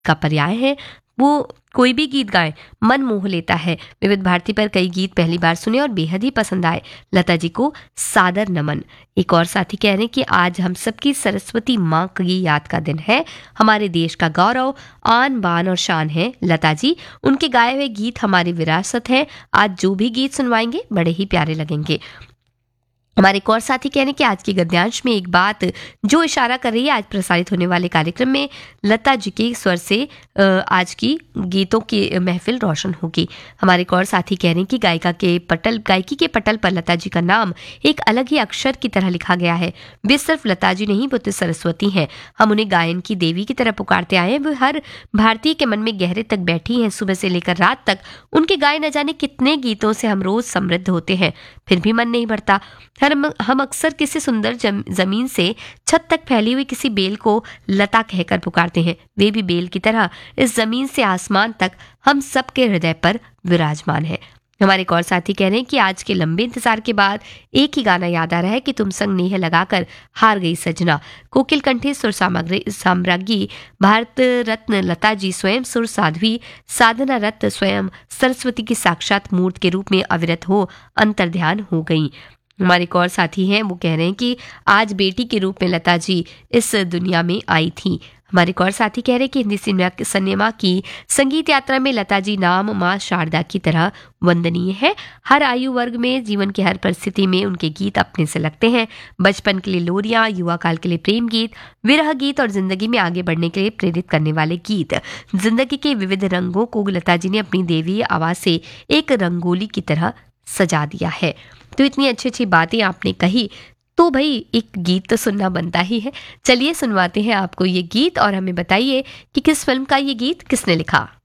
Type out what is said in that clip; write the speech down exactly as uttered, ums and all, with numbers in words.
का पर्याय है। वो कोई भी गीत गाएं मन मोह लेता है। विविध भारती पर कई गीत पहली बार सुने और बेहद ही पसंद आए। लता जी को सादर नमन। एक और साथी कह रहे हैं कि आज हम सबकी सरस्वती माँ की याद का दिन है। हमारे देश का गौरव, आन बान और शान है लता जी। उनके गाए हुए गीत हमारी विरासत है। आज जो भी गीत सुनवाएंगे बड़े ही प्यारे लगेंगे। हमारे एक और साथी कह रहे हैं कि आज की गद्यांश में एक बात जो इशारा कर रही है आज प्रसारित होने वाले कार्यक्रम में लता जी के स्वर से आज की गीतों की महफिल रोशन होगी। हमारे एक और साथी कह रहे हैं कि गायिका के पटल गायकी के पटल पर लता जी का नाम एक अलग ही अक्षर की तरह लिखा गया है। वे सिर्फ लता जी नहीं पुत्र सरस्वती हैं। हम उन्हें गायन की देवी की तरह पुकारते आए हैं। वे हर भारतीय के मन में गहरे तक बैठी हैं। सुबह से लेकर रात तक उनके गाए न जाने कितने गीतों से हम रोज समृद्ध होते हैं, फिर भी मन नहीं भरता। हम हम अक्सर किसी सुंदर जम, जमीन से छत तक फैली हुई किसी बेल को लता कहकर पुकारते हैं। वे भी बेल की तरह इस जमीन से आसमान तक हम सबके हृदय पर विराजमान है। हमारे एक और साथी कह रहे हैं कि आज के लंबे इंतजार के बाद एक ही गाना याद आ रहा है कि तुम संग नेह लगाकर हार गई सजना। कोकिल कंठी सुर सामग्री साम्राज्ञी भारत रत्न लता जी स्वयं सुर साध्वी साधना रत्न स्वयं सरस्वती की साक्षात मूर्त के रूप में अविरत हो अंतर्ध्यान हो गई। हमारे एक और साथी हैं वो कह रहे हैं कि आज बेटी के रूप में लता जी इस दुनिया में आई थी। हमारे एक और साथी कह रहे हैं कि हिंदी सिनेमा की संगीत यात्रा में लता जी नाम माँ शारदा की तरह वंदनीय है। हर आयु वर्ग में जीवन की हर परिस्थिति में उनके गीत अपने से लगते हैं। बचपन के लिए लोरियां, युवा काल के लिए प्रेम गीत, विरह गीत और जिंदगी में आगे बढ़ने के लिए प्रेरित करने वाले गीत। जिंदगी के विविध रंगों को लता जी ने अपनी देवी आवाज से एक रंगोली की तरह सजा दिया है। तो इतनी अच्छी अच्छी बातें आपने कही तो भाई एक गीत तो सुनना बनता ही है। चलिए सुनवाते हैं आपको ये गीत और हमें बताइए कि किस फिल्म का ये गीत किसने लिखा।